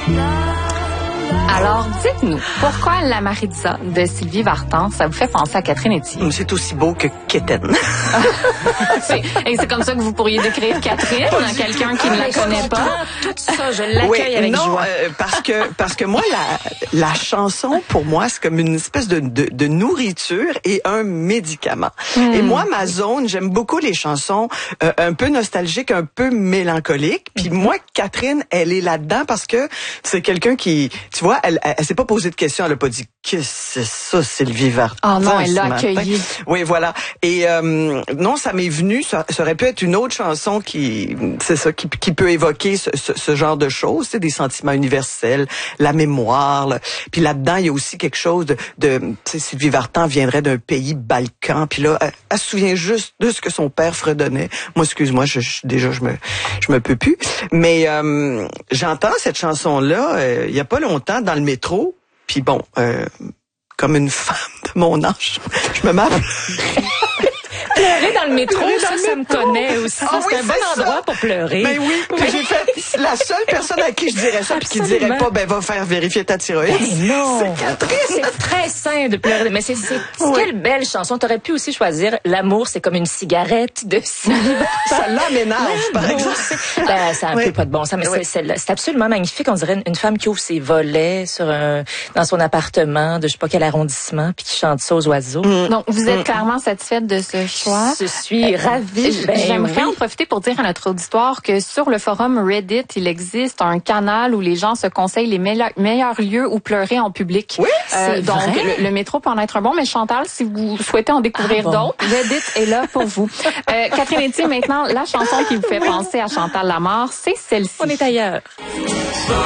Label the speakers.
Speaker 1: Alors, dites-nous, pourquoi La Maritza de Sylvie Vartan, ça vous fait penser à Catherine Etier?
Speaker 2: C'est aussi beau que Kéten.
Speaker 1: Et c'est comme ça que vous pourriez décrire Catherine, quelqu'un qui ne la connaît pas?
Speaker 3: Tout ça, je l'accueille avec joie.
Speaker 2: parce que moi, la chanson, pour moi, c'est comme une espèce de nourriture et un médicament. Et moi, ma zone, j'aime beaucoup les chansons un peu nostalgiques, un peu mélancoliques. Puis moi, Catherine, elle est là-dedans parce que c'est quelqu'un qui, tu vois, elle s'est pas posé de questions, elle a pas dit que c'est ça, Sylvie Vartan.
Speaker 1: Oh non, elle l'a accueilli.
Speaker 2: Oui, voilà. Et non, ça m'est venu, ça aurait pu être une autre chanson qui peut évoquer ce genre de choses, c'est des sentiments universels, la mémoire. Là. Puis là-dedans, il y a aussi quelque chose de tu sais, Sylvie Vartan viendrait d'un pays balkan, puis là, elle se souvient juste de ce que son père fredonnait. Moi, excuse-moi, je me peux plus. Mais j'entends cette chanson-là il y a pas longtemps dans le métro, puis bon, comme une femme de mon âge, je me marre.
Speaker 3: Pleurer dans le métro, ça me connaît aussi.
Speaker 2: Ah,
Speaker 3: c'est un bon endroit pour pleurer.
Speaker 2: Mais oui, j'ai fait la seule personne à qui je dirais ça puis qui dirait pas, va faire vérifier ta thyroïde.
Speaker 3: Non.
Speaker 2: C'est Catherine.
Speaker 3: C'est très sain de pleurer. Mais c'est quelle belle chanson. T'aurais pu aussi choisir L'amour, c'est comme une cigarette de Sylvie Vartan.
Speaker 2: Ça l'aménage, par exemple.
Speaker 3: Ça a un peu pas de bon sens, mais c'est absolument magnifique. On dirait une femme qui ouvre ses volets dans son appartement de je sais pas quel arrondissement puis qui chante ça aux oiseaux.
Speaker 1: Donc, vous êtes clairement satisfaite de ce choix?
Speaker 3: Je suis ravie.
Speaker 1: J'aimerais en profiter pour dire à notre auditoire que sur le forum Reddit, il existe un canal où les gens se conseillent les meilleurs lieux où pleurer en public.
Speaker 2: Oui,
Speaker 1: c'est donc
Speaker 3: vrai?
Speaker 1: le métro peut en être un bon, mais Chantal, si vous souhaitez en découvrir d'autres, Reddit est là pour vous. Catherine Etier, maintenant, la chanson qui vous fait penser à Chantal Lamarre, c'est celle-ci.
Speaker 3: On est ailleurs.